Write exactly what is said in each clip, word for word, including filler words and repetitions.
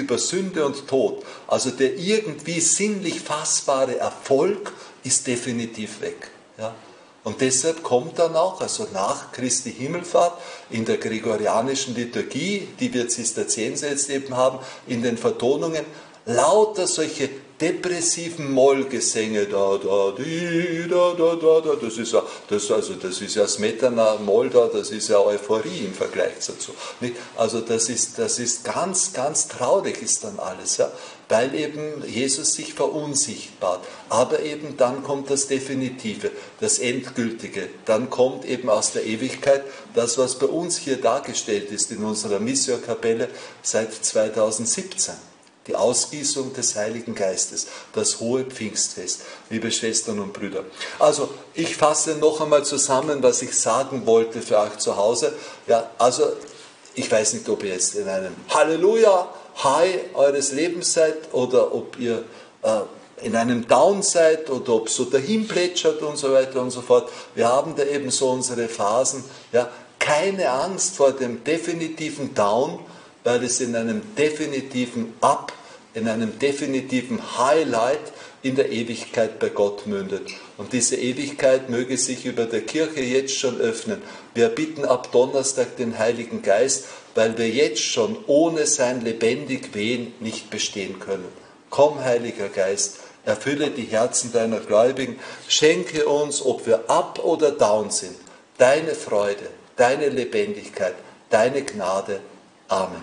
über Sünde und Tod, also der irgendwie sinnlich fassbare Erfolg, ist definitiv weg. Ja? Und deshalb kommt dann auch, also nach Christi Himmelfahrt, in der gregorianischen Liturgie, die wir Zisterzienser jetzt eben haben, in den Vertonungen, lauter solche depressiven Mollgesänge, da, da, di, da, da, da, da, das ist ja, das, also das ist ja Smetana, Moll da, das ist ja Euphorie im Vergleich dazu. Nicht? Also das ist, das ist ganz, ganz traurig ist dann alles, ja, weil eben Jesus sich verunsichtbart. Aber eben dann kommt das Definitive, das Endgültige. Dann kommt eben aus der Ewigkeit das, was bei uns hier dargestellt ist in unserer Missio-Kapelle seit zweitausendsiebzehn. Die Ausgießung des Heiligen Geistes, das hohe Pfingstfest, liebe Schwestern und Brüder. Also, ich fasse noch einmal zusammen, was ich sagen wollte für euch zu Hause. Ja, also, ich weiß nicht, ob ihr jetzt in einem Halleluja, High eures Lebens seid oder ob ihr äh, in einem Down seid oder ob es so dahin plätschert und so weiter und so fort. Wir haben da eben so unsere Phasen. Ja, keine Angst vor dem definitiven Down, weil es in einem definitiven Up, in einem definitiven Highlight in der Ewigkeit bei Gott mündet. Und diese Ewigkeit möge sich über der Kirche jetzt schon öffnen. Wir bitten ab Donnerstag den Heiligen Geist, weil wir jetzt schon ohne sein lebendig Wehen nicht bestehen können. Komm, Heiliger Geist, erfülle die Herzen deiner Gläubigen, schenke uns, ob wir up oder down sind, deine Freude, deine Lebendigkeit, deine Gnade. Amen.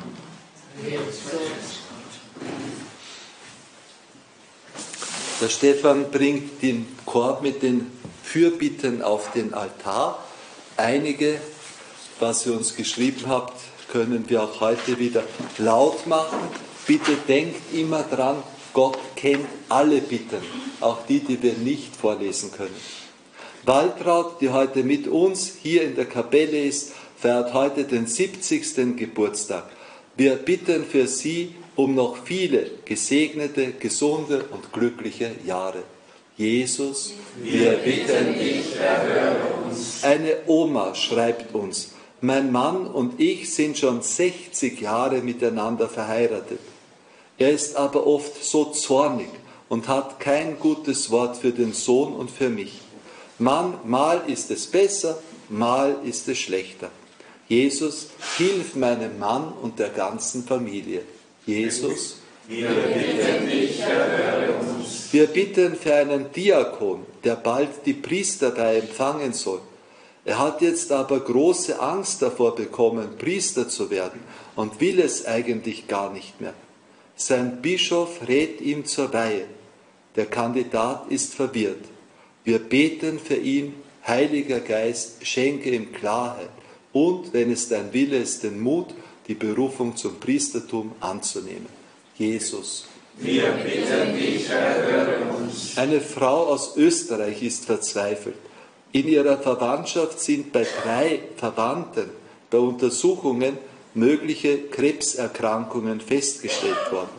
Der Stefan bringt den Korb mit den Fürbitten auf den Altar. Einige, was ihr uns geschrieben habt, können wir auch heute wieder laut machen. Bitte denkt immer dran, Gott kennt alle Bitten, auch die, die wir nicht vorlesen können. Waltraud, die heute mit uns hier in der Kapelle ist, feiert heute den siebzigsten Geburtstag. Wir bitten für sie um noch viele gesegnete, gesunde und glückliche Jahre. Jesus, wir bitten dich, erhöre uns. Eine Oma schreibt uns, mein Mann und ich sind schon sechzig Jahre miteinander verheiratet. Er ist aber oft so zornig und hat kein gutes Wort für den Sohn und für mich. Man, mal ist es besser, mal ist es schlechter. Jesus, hilf meinem Mann und der ganzen Familie. Jesus, wir bitten dich, erhöre uns. Wir bitten für einen Diakon, der bald die Priesterweihe empfangen soll. Er hat jetzt aber große Angst davor bekommen, Priester zu werden und will es eigentlich gar nicht mehr. Sein Bischof rät ihm zur Weihe. Der Kandidat ist verwirrt. Wir beten für ihn, Heiliger Geist, schenke ihm Klarheit. Und, wenn es dein Wille ist, den Mut, die Berufung zum Priestertum anzunehmen. Jesus. Wir bitten dich, erhöre uns. Eine Frau aus Österreich ist verzweifelt. In ihrer Verwandtschaft sind bei drei Verwandten bei Untersuchungen mögliche Krebserkrankungen festgestellt worden.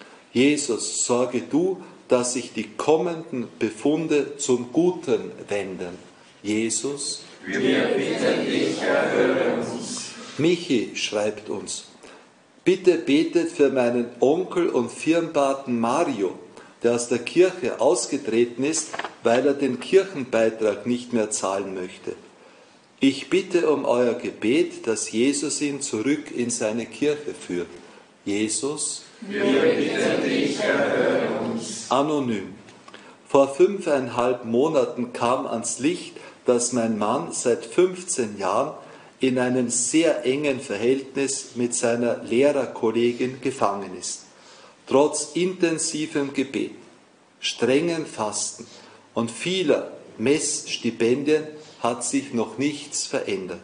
Jesus, sorge du, dass sich die kommenden Befunde zum Guten wenden. Jesus. Wir bitten dich, erhöre uns. Michi schreibt uns, bitte betet für meinen Onkel und Firmbaten Mario, der aus der Kirche ausgetreten ist, weil er den Kirchenbeitrag nicht mehr zahlen möchte. Ich bitte um euer Gebet, dass Jesus ihn zurück in seine Kirche führt. Jesus, wir bitten dich, erhöre uns. Anonym. Vor fünfeinhalb Monaten kam ans Licht, dass mein Mann seit fünfzehn Jahren in einem sehr engen Verhältnis mit seiner Lehrerkollegin gefangen ist. Trotz intensivem Gebet, strengen Fasten und vieler Messstipendien hat sich noch nichts verändert.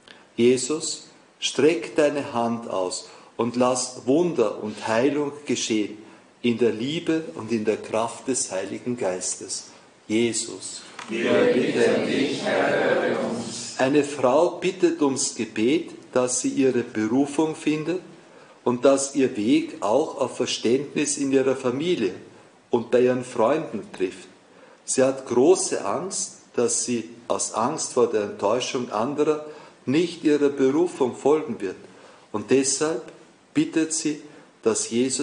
Jesus, streck deine Hand aus und lass Wunder und Heilung geschehen in der Liebe und in der Kraft des Heiligen Geistes. Jesus, wir bitten dich, erhöre uns. Eine Frau bittet ums Gebet, dass sie ihre Berufung findet und dass ihr Weg auch auf Verständnis in ihrer Familie und bei ihren Freunden trifft. Sie hat große Angst, dass sie aus Angst vor der Enttäuschung anderer nicht ihrer Berufung folgen wird. Und deshalb bittet sie, dass Jesus